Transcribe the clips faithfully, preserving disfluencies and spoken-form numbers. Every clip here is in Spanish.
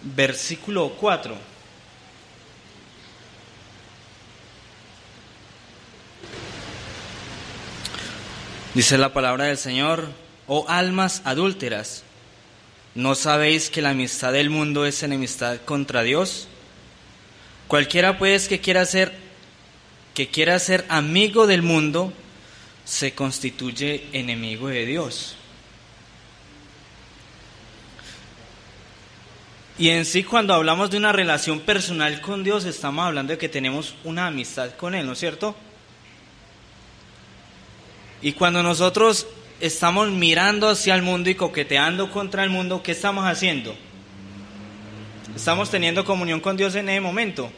versículo cuatro. Dice la palabra del Señor: oh almas adúlteras, ¿no sabéis que la amistad del mundo es enemistad contra Dios? Cualquiera pues que quiera ser, que quiera ser amigo del mundo, se constituye enemigo de Dios. Y en sí, cuando hablamos de una relación personal con Dios, estamos hablando de que tenemos una amistad con Él, ¿no es cierto? Y cuando nosotros estamos mirando hacia el mundo y coqueteando contra el mundo, ¿qué estamos haciendo? Estamos teniendo comunión con Dios en ese momento.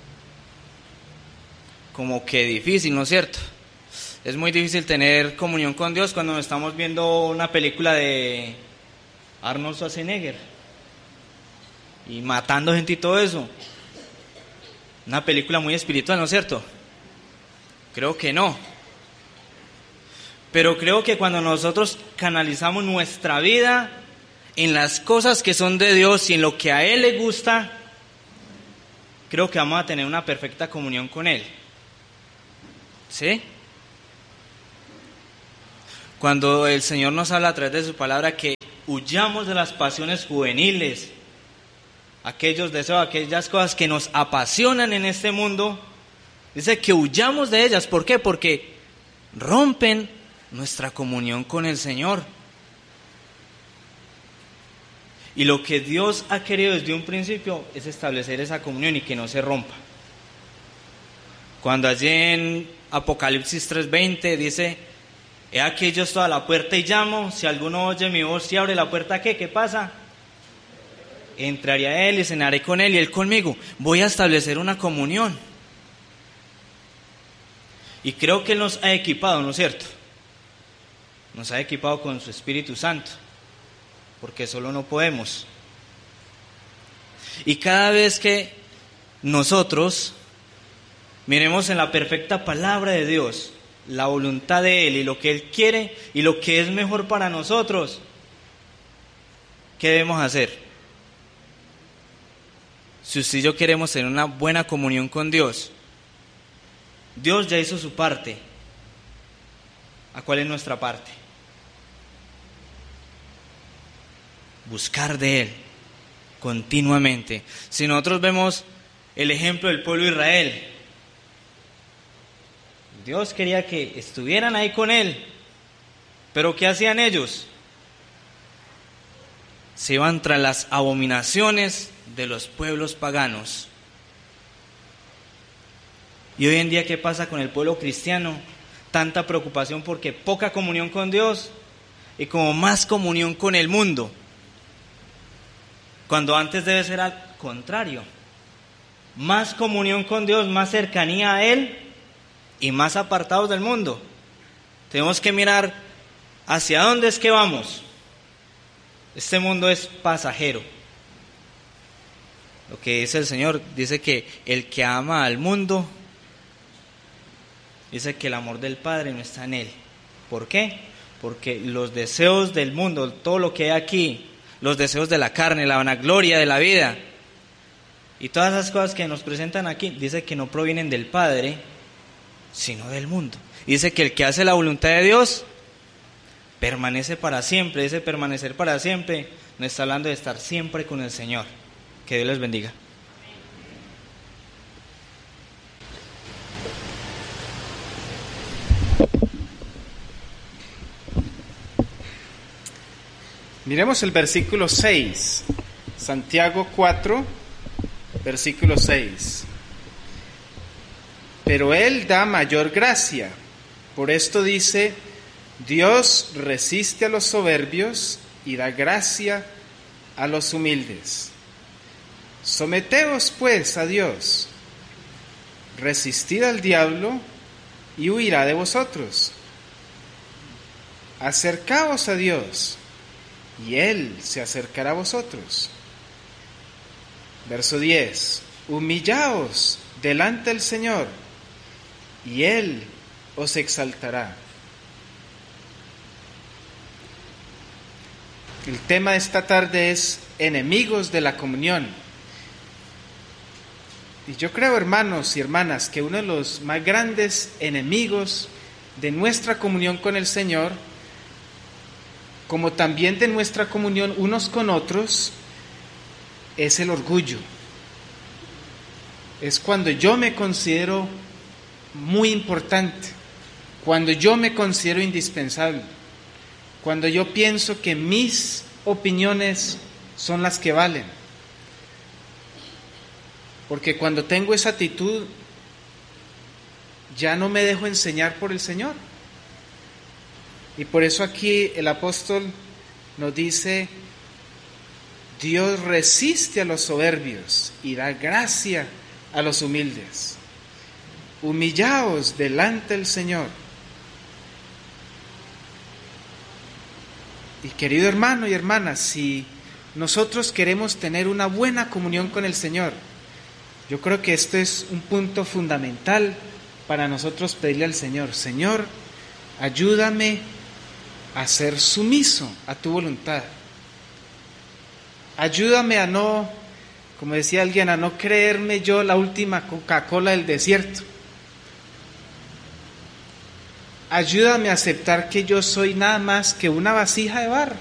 Como que difícil, ¿no es cierto? Es muy difícil tener comunión con Dios cuando estamos viendo una película de Arnold Schwarzenegger y matando gente y todo eso. Una película muy espiritual, ¿no es cierto? Creo que no. Pero creo que cuando nosotros canalizamos nuestra vida en las cosas que son de Dios y en lo que a Él le gusta, creo que vamos a tener una perfecta comunión con Él. ¿Sí? Cuando el Señor nos habla a través de su palabra que huyamos de las pasiones juveniles, aquellos deseos, aquellas cosas que nos apasionan en este mundo, dice que huyamos de ellas. ¿Por qué? Porque rompen nuestra comunión con el Señor. Y lo que Dios ha querido desde un principio es establecer esa comunión y que no se rompa. Cuando allí en Apocalipsis tres veinte dice: he aquí yo estoy a la puerta y llamo, si alguno oye mi voz y abre la puerta, ¿qué? ¿Qué pasa? Entraré a Él y cenaré con Él y Él conmigo. Voy a establecer una comunión. Y creo que Él nos ha equipado, ¿no es cierto? Nos ha equipado con su Espíritu Santo, porque solo no podemos. Y cada vez que nosotros miremos en la perfecta palabra de Dios, la voluntad de Él y lo que Él quiere y lo que es mejor para nosotros, ¿qué debemos hacer? Si usted y yo queremos tener una buena comunión con Dios, Dios ya hizo su parte. ¿A cuál es nuestra parte? Buscar de Él continuamente. Si nosotros vemos el ejemplo del pueblo de Israel, Dios quería que estuvieran ahí con Él, pero ¿qué hacían ellos? Se iban tras las abominaciones de los pueblos paganos. Y hoy en día, ¿qué pasa con el pueblo cristiano? Tanta preocupación porque poca comunión con Dios y como más comunión con el mundo, cuando antes debe ser al contrario. Más comunión con Dios, más cercanía a Él y más apartados del mundo. Tenemos que mirar hacia dónde es que vamos. Este mundo es pasajero. Lo que dice el Señor, dice que el que ama al mundo, dice que el amor del Padre no está en él. ¿Por qué? Porque los deseos del mundo, todo lo que hay aquí, los deseos de la carne, la vanagloria de la vida y todas esas cosas que nos presentan aquí, dice que no provienen del Padre, sino del mundo. Y dice que el que hace la voluntad de Dios permanece para siempre. Ese permanecer para siempre no está hablando de estar siempre con el Señor. Que Dios les bendiga. Miremos el versículo seis, Santiago cuatro, versículo seis. Pero Él da mayor gracia. Por esto dice: Dios resiste a los soberbios y da gracia a los humildes. Someteos pues a Dios, resistid al diablo y huirá de vosotros. Acercaos a Dios y Él se acercará a vosotros. Verso diez. Humillaos delante del Señor y Él os exaltará. El tema de esta tarde es enemigos de la comunión. Y yo creo, hermanos y hermanas, que uno de los más grandes enemigos de nuestra comunión con el Señor, como también de nuestra comunión unos con otros, es el orgullo. Es cuando yo me considero muy importante, cuando yo me considero indispensable, cuando yo pienso que mis opiniones son las que valen. Porque cuando tengo esa actitud, ya no me dejo enseñar por el Señor. Y por eso aquí el apóstol nos dice: Dios resiste a los soberbios y da gracia a los humildes. Humillaos delante del Señor. Y querido hermano y hermana, si nosotros queremos tener una buena comunión con el Señor, yo creo que esto es un punto fundamental para nosotros pedirle al Señor: Señor, ayúdame a ser sumiso a tu voluntad. Ayúdame a no, como decía alguien, a no creerme yo la última Coca-Cola del desierto. Ayúdame a aceptar que yo soy nada más que una vasija de barro,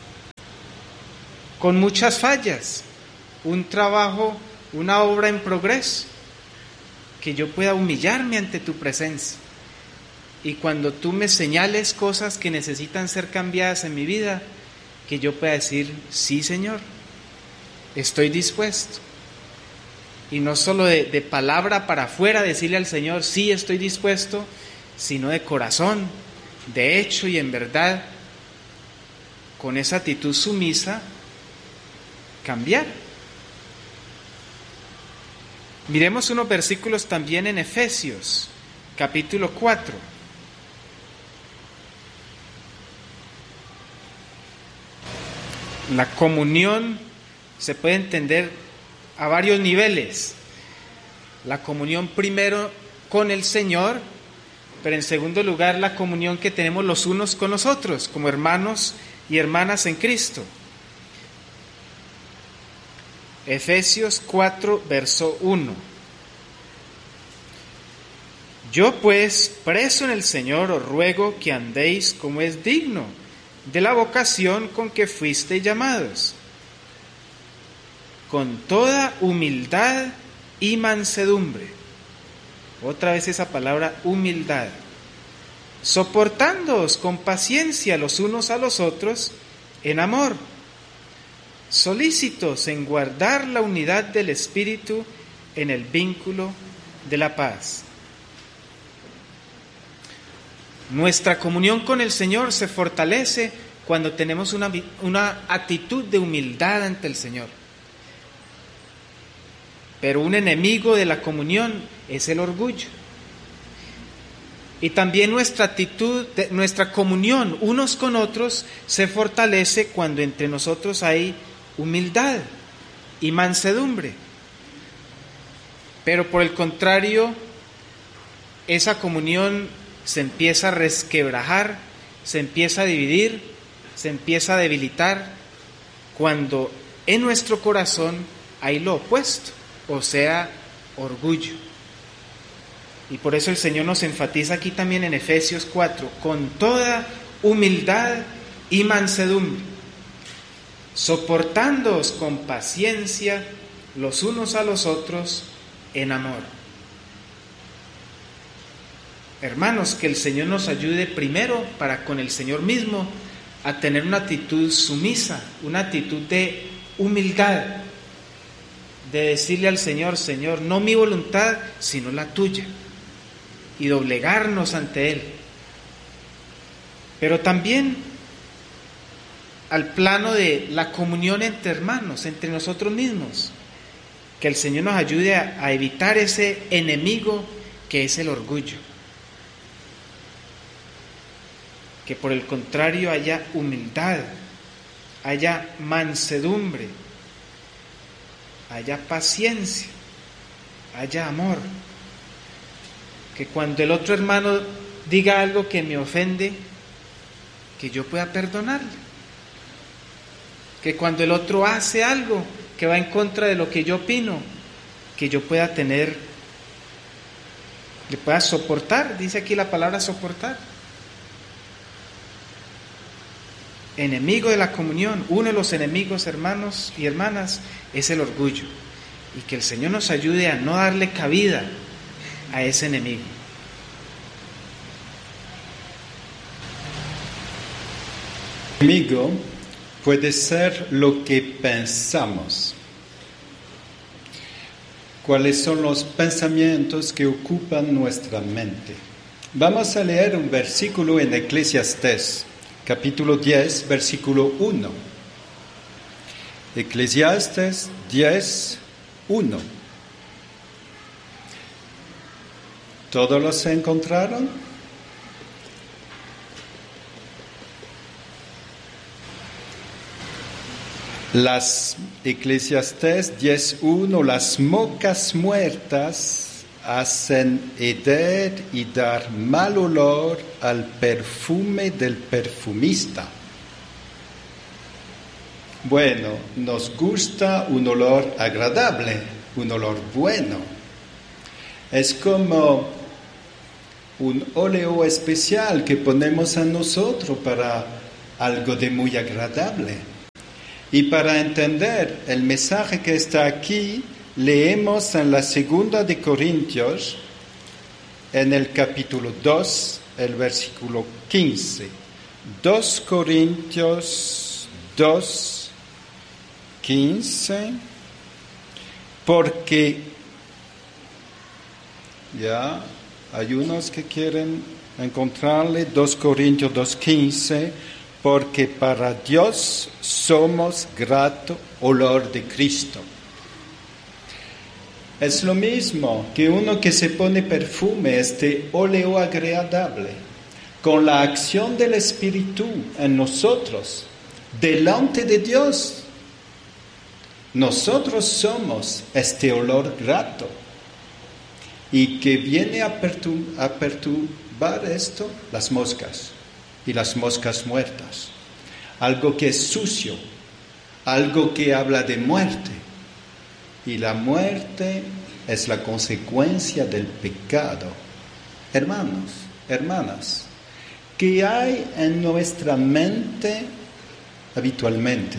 con muchas fallas, un trabajo, una obra en progreso, que yo pueda humillarme ante tu presencia. Y cuando tú me señales cosas que necesitan ser cambiadas en mi vida, que yo pueda decir: sí, Señor, estoy dispuesto. Y no solo de, de palabra para afuera decirle al Señor: sí, estoy dispuesto, sino de corazón, de hecho y en verdad, con esa actitud sumisa, cambiar. Miremos unos versículos también en Efesios, capítulo cuatro. La comunión se puede entender a varios niveles. La comunión primero con el Señor, pero en segundo lugar la comunión que tenemos los unos con los otros, como hermanos y hermanas en Cristo. Efesios cuatro, verso uno. Yo pues, preso en el Señor, os ruego que andéis como es digno de la vocación con que fuisteis llamados, con toda humildad y mansedumbre. Otra vez esa palabra, humildad. Soportándoos con paciencia los unos a los otros en amor, solícitos en guardar la unidad del Espíritu en el vínculo de la paz. Nuestra comunión con el Señor se fortalece cuando tenemos una, una actitud de humildad ante el Señor. Pero un enemigo de la comunión es el orgullo. Y también nuestra actitud, nuestra comunión unos con otros se fortalece cuando entre nosotros hay humildad y mansedumbre. Pero por el contrario, esa comunión se empieza a resquebrajar, se empieza a dividir, se empieza a debilitar cuando en nuestro corazón hay lo opuesto, o sea, orgullo. Y por eso el Señor nos enfatiza aquí también en Efesios cuatro, con toda humildad y mansedumbre, soportándoos con paciencia los unos a los otros en amor. Hermanos, que el Señor nos ayude primero para con el Señor mismo a tener una actitud sumisa, una actitud de humildad, de decirle al Señor: Señor, no mi voluntad, sino la tuya, y doblegarnos ante Él. Pero también al plano de la comunión entre hermanos, entre nosotros mismos, que el Señor nos ayude a, a evitar ese enemigo que es el orgullo. Que por el contrario haya humildad, haya mansedumbre, haya paciencia, haya amor. Que cuando el otro hermano diga algo que me ofende, que yo pueda perdonarle. que cuando el otro hace algo que va en contra de lo que yo opino, que yo pueda tener, le pueda soportar, dice aquí la palabra soportar. Enemigo de la comunión, uno de los enemigos, hermanos y hermanas, es el orgullo. Y que el Señor nos ayude a no darle cabida a ese enemigo. El enemigo puede ser lo que pensamos. ¿Cuáles son los pensamientos que ocupan nuestra mente? Vamos a leer un versículo en Eclesiastés, capítulo diez, versículo uno. Eclesiastés diez, uno. ¿Todos los encontraron? Las Eclesiastés diez uno, las moscas muertas hacen heder y dar mal olor al perfume del perfumista. Bueno, nos gusta un olor agradable, un olor bueno. Es como un óleo especial que ponemos a nosotros para algo de muy agradable. Y para entender el mensaje que está aquí, leemos en la segunda de Corintios, en el capítulo dos, el versículo quince. dos Corintios dos, quince. Porque, ya, hay unos que quieren encontrarle, dos Corintios dos, quince. Porque para Dios somos grato olor de Cristo. Es lo mismo que uno que se pone perfume, este óleo agradable, con la acción del Espíritu en nosotros, delante de Dios. Nosotros somos este olor grato. ¿Y que viene a, pertur- a perturbar esto? Las moscas. Y las moscas muertas, algo que es sucio, algo que habla de muerte, y la muerte es la consecuencia del pecado. Hermanos, hermanas, ¿qué hay en nuestra mente habitualmente?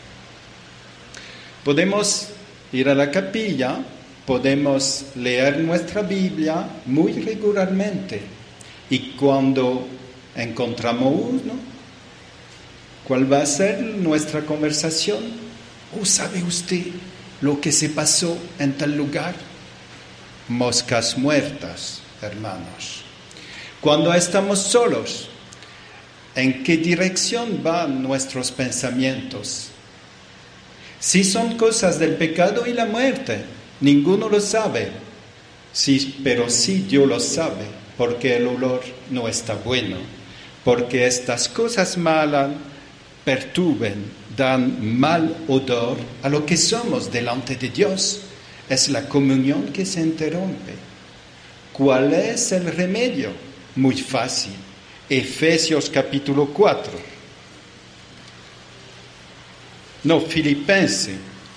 Podemos ir a la capilla, podemos leer nuestra Biblia muy regularmente, y cuando encontramos uno, ¿cuál va a ser nuestra conversación? ¿O sabe usted lo que se pasó en tal lugar? Moscas muertas, hermanos. Cuando estamos solos, ¿en qué dirección van nuestros pensamientos? Si son cosas del pecado y la muerte, ninguno lo sabe. Sí, pero sí Dios lo sabe, porque el olor no está bueno. Porque estas cosas malas perturben, dan mal odor a lo que somos delante de Dios. Es la comunión que se interrumpe. ¿Cuál es el remedio? Muy fácil. Efesios capítulo cuatro. No, Filipenses.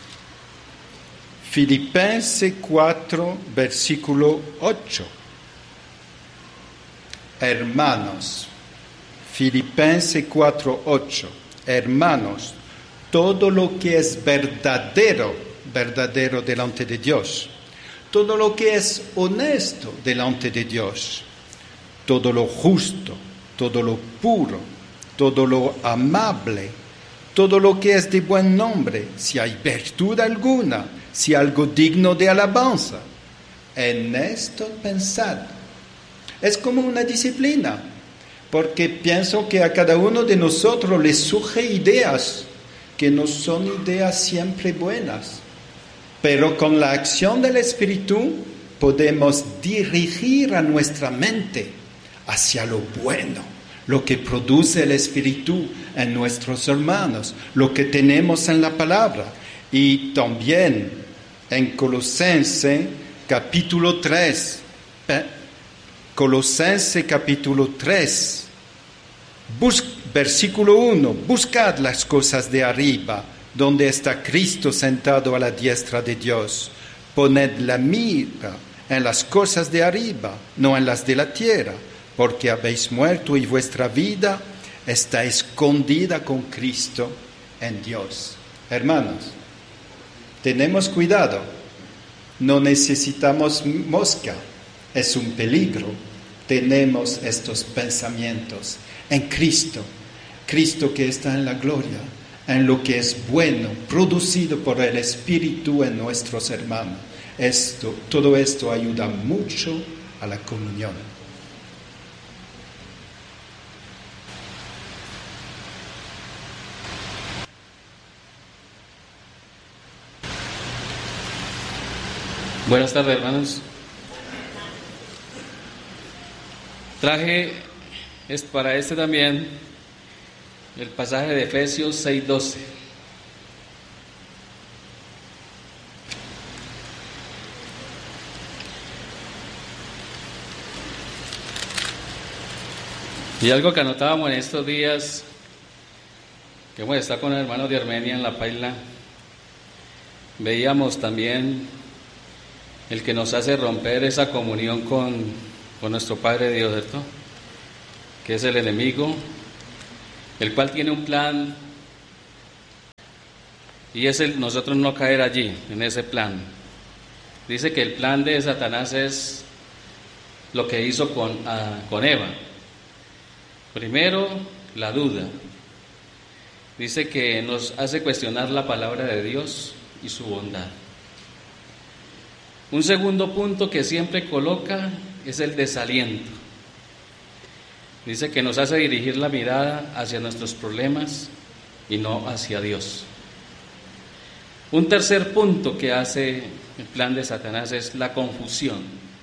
Filipenses cuatro, versículo ocho. Hermanos. Filipenses cuatro, ocho. Hermanos, todo lo que es verdadero, verdadero delante de Dios, todo lo que es honesto delante de Dios, todo lo justo, todo lo puro, todo lo amable, todo lo que es de buen nombre, si hay virtud alguna, si algo digno de alabanza, en esto pensad. Es como una disciplina. Porque pienso que a cada uno de nosotros le surge ideas que no son ideas siempre buenas, pero con la acción del Espíritu podemos dirigir a nuestra mente hacia lo bueno, lo que produce el Espíritu en nuestros hermanos, lo que tenemos en la palabra. Y también en Colosenses capítulo tres, Colosenses capítulo tres, bus- versículo uno, buscad las cosas de arriba, donde está Cristo sentado a la diestra de Dios. Poned la mira en las cosas de arriba, no en las de la tierra, porque habéis muerto y vuestra vida está escondida con Cristo en Dios. Hermanos, tenemos cuidado, no necesitamos mosca, es un peligro. Tenemos estos pensamientos en Cristo, Cristo que está en la gloria, en lo que es bueno, producido por el Espíritu en nuestros hermanos. Esto, todo esto ayuda mucho a la comunión. Buenas tardes, hermanos. Traje es para este también el pasaje de Efesios seis doce. Y algo que anotábamos en estos días, que hemos estado con los hermanos de Armenia en la Paila, veíamos también el que nos hace romper esa comunión con, con nuestro Padre Dios, ¿cierto? Que es el enemigo, el cual tiene un plan, y es el nosotros no caer allí, en ese plan. Dice que el plan de Satanás es lo que hizo con, uh, con Eva. Primero, la duda. Dice que nos hace cuestionar la palabra de Dios y su bondad. Un segundo punto que siempre coloca es el desaliento. Dice que nos hace dirigir la mirada hacia nuestros problemas y no hacia Dios. Un tercer punto que hace el plan de Satanás es la confusión.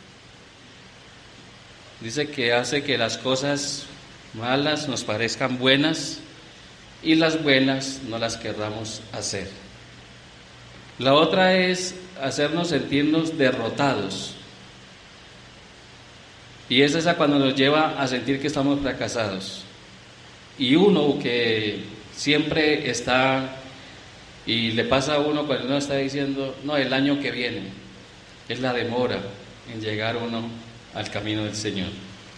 Dice que hace que las cosas malas nos parezcan buenas y las buenas no las querramos hacer. La otra es hacernos sentirnos derrotados, y es esa cuando nos lleva a sentir que estamos fracasados. Y uno que siempre está, y le pasa a uno cuando uno está diciendo, no, el año que viene, es la demora en llegar uno al camino del Señor.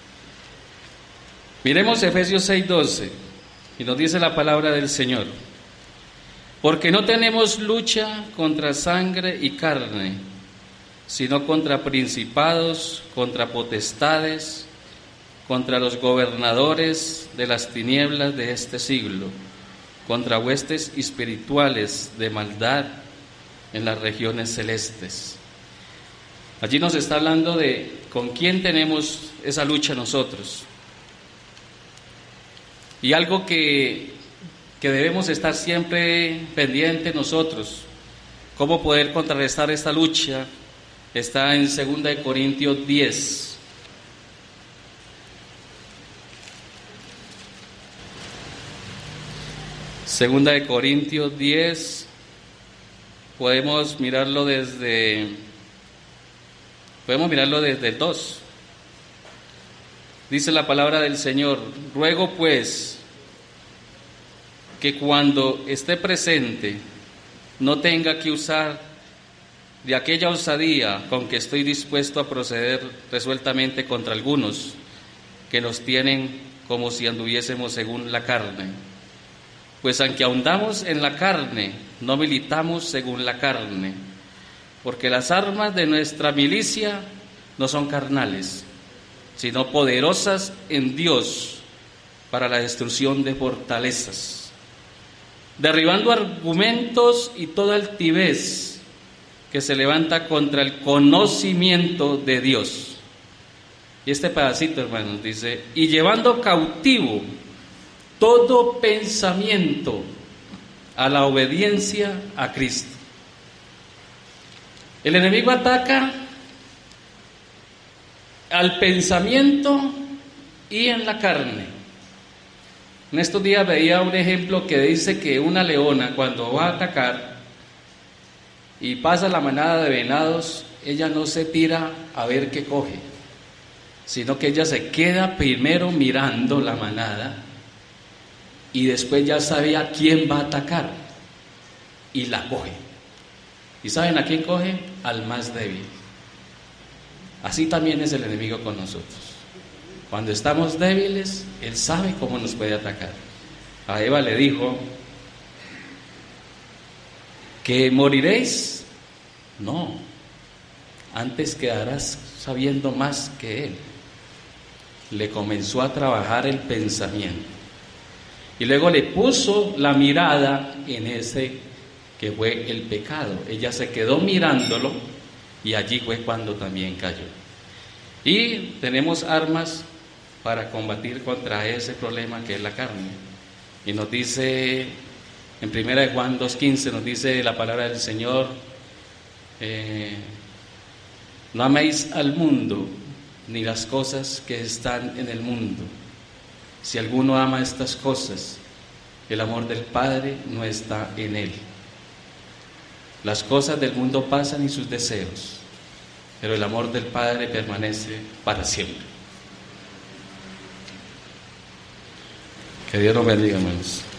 Miremos Efesios seis doce, y nos dice la palabra del Señor: porque no tenemos lucha contra sangre y carne, sino contra principados, contra potestades, contra los gobernadores de las tinieblas de este siglo, contra huestes espirituales de maldad en las regiones celestes. Allí nos está hablando de con quién tenemos esa lucha nosotros. Y algo que, que debemos estar siempre pendientes nosotros, cómo poder contrarrestar esta lucha, está en segunda de Corintios diez. Segunda de Corintios diez, podemos mirarlo desde, podemos mirarlo desde el dos. Dice la palabra del Señor: ruego pues que cuando esté presente no tenga que usar de aquella osadía con que estoy dispuesto a proceder resueltamente contra algunos que nos tienen como si anduviésemos según la carne. Pues aunque ahondamos en la carne, no militamos según la carne, porque las armas de nuestra milicia no son carnales, sino poderosas en Dios para la destrucción de fortalezas, derribando argumentos y toda altivez que se levanta contra el conocimiento de Dios. Y este pedacito, hermanos, dice: y llevando cautivo todo pensamiento a la obediencia a Cristo. El enemigo ataca al pensamiento y en la carne. En estos días veía un ejemplo que dice que una leona, cuando va a atacar y pasa la manada de venados, ella no se tira a ver qué coge, sino que ella se queda primero mirando la manada y después ya sabe a quién va a atacar. y la coge. ¿Y saben a quién coge? Al más débil. Así también es el enemigo con nosotros. Cuando estamos débiles, él sabe cómo nos puede atacar. A Eva le dijo que moriréis. No, antes quedarás sabiendo más que él. Le comenzó a trabajar el pensamiento y luego le puso la mirada en ese que fue el pecado. Ella se quedó mirándolo y allí fue cuando también cayó. Y tenemos armas para combatir contra ese problema que es la carne. Y nos dice en primera de Juan dos quince, nos dice la palabra del Señor, eh, no améis al mundo ni las cosas que están en el mundo. Si alguno ama estas cosas, el amor del Padre no está en él. Las cosas del mundo pasan y sus deseos, pero el amor del Padre permanece para siempre. Que Dios nos bendiga, hermanos.